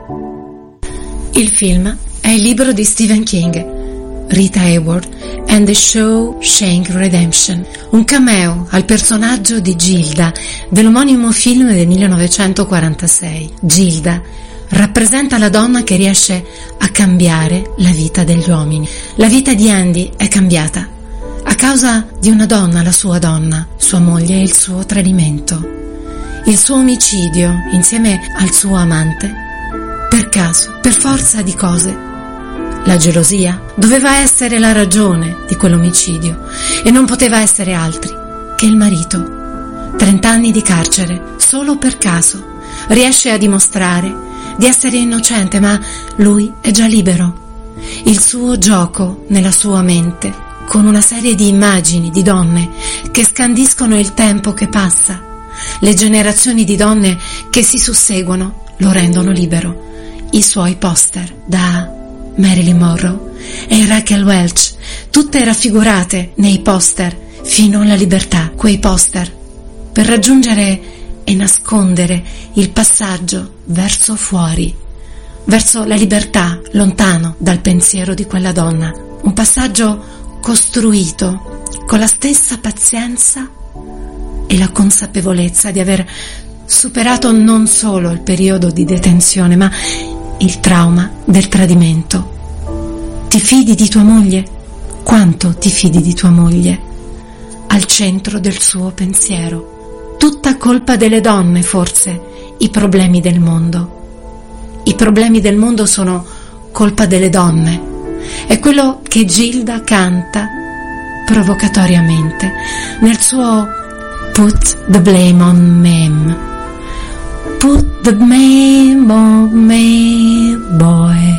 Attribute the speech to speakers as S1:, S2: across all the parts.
S1: Il film è il libro di Stephen King, Rita Hayworth and the Shawshank Redemption, un cameo al personaggio di Gilda dell'omonimo film del 1946. Gilda rappresenta la donna che riesce a cambiare la vita degli uomini. La vita di Andy è cambiata a causa di una donna, la sua donna, sua moglie e il suo tradimento. Il suo omicidio insieme al suo amante, per caso, per forza di cose. La gelosia doveva essere la ragione di quell'omicidio e non poteva essere altri che il marito. 30 anni di carcere, solo per caso, riesce a dimostrare di essere innocente, ma lui è già libero. Il suo gioco nella sua mente, con una serie di immagini di donne che scandiscono il tempo che passa, le generazioni di donne che si susseguono, lo rendono libero. I suoi poster da Marilyn Monroe e Raquel Welch, tutte raffigurate nei poster fino alla libertà. Quei poster per raggiungere e nascondere il passaggio verso fuori, verso la libertà, lontano dal pensiero di quella donna. Un passaggio costruito con la stessa pazienza e la consapevolezza di aver superato non solo il periodo di detenzione, ma il trauma del tradimento. Ti fidi di tua moglie? Quanto ti fidi di tua moglie? Al centro del suo pensiero. Tutta colpa delle donne, forse, i problemi del mondo. I problemi del mondo sono colpa delle donne. È quello che Gilda canta provocatoriamente nel suo Put the blame on me. Put the blame on me, boy.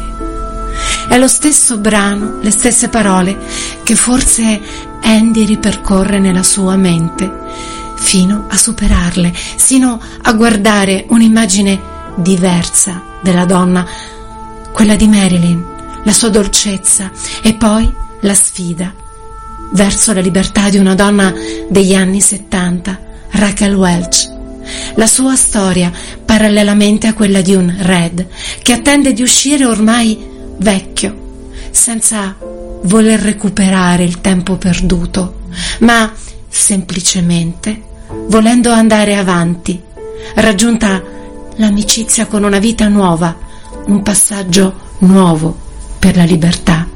S1: È lo stesso brano, le stesse parole che forse Andy ripercorre nella sua mente, fino a superarle, sino a guardare un'immagine diversa della donna, quella di Marilyn, la sua dolcezza e poi la sfida verso la libertà di una donna degli anni 70, Raquel Welch. La sua storia parallelamente a quella di un Red che attende di uscire ormai vecchio, senza voler recuperare il tempo perduto, ma semplicemente volendo andare avanti, raggiunta l'amicizia con una vita nuova, un passaggio nuovo per la libertà.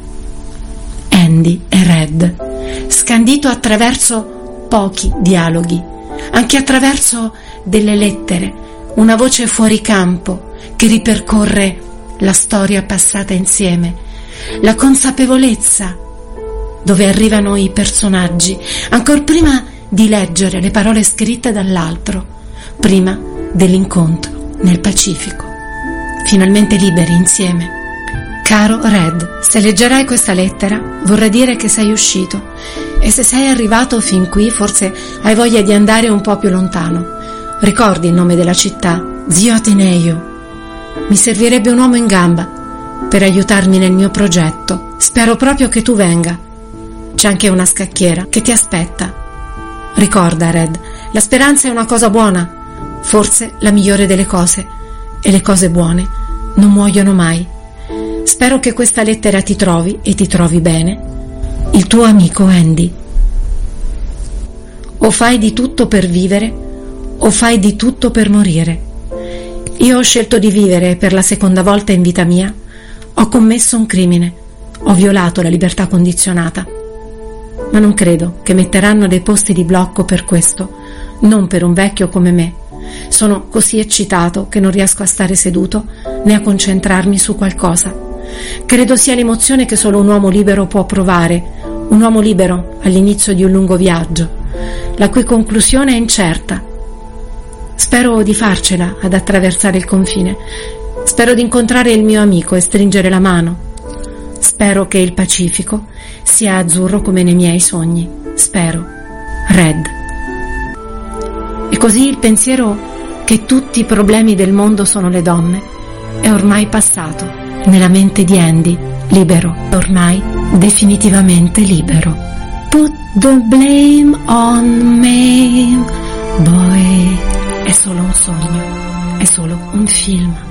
S1: Andy e Red, scandito attraverso pochi dialoghi, anche attraverso delle lettere, una voce fuori campo che ripercorre la storia passata insieme, la consapevolezza dove arrivano i personaggi, ancor prima di leggere le parole scritte dall'altro, prima dell'incontro nel Pacifico, finalmente liberi insieme. Caro Red, se leggerai questa lettera vorrà dire che sei uscito, e se sei arrivato fin qui forse hai voglia di andare un po' più lontano. Ricordi il nome della città? Zio Ateneo. Mi servirebbe un uomo in gamba per aiutarmi nel mio progetto. Spero proprio che tu venga. C'è anche una scacchiera che ti aspetta. Ricorda, Red, la speranza è una cosa buona, forse la migliore delle cose, e le cose buone non muoiono mai. Spero che questa lettera ti trovi e ti trovi bene. Il tuo amico Andy. O fai di tutto per vivere o fai di tutto per morire. Io ho scelto di vivere e per la seconda volta in vita mia ho commesso un crimine. Ho violato la libertà condizionata. Ma non credo che metteranno dei posti di blocco per questo, non per un vecchio come me. Sono così eccitato che non riesco a stare seduto né a concentrarmi su qualcosa. Credo sia l'emozione che solo un uomo libero può provare, un uomo libero all'inizio di un lungo viaggio, la cui conclusione è incerta. Spero di farcela ad attraversare il confine. Spero di incontrare il mio amico e stringere la mano. Spero che il Pacifico sia azzurro come nei miei sogni. Spero. Red. E così il pensiero che tutti i problemi del mondo sono le donne è ormai passato nella mente di Andy, libero, ormai definitivamente libero. Put the blame on me, boy. È solo un sogno, è solo un film.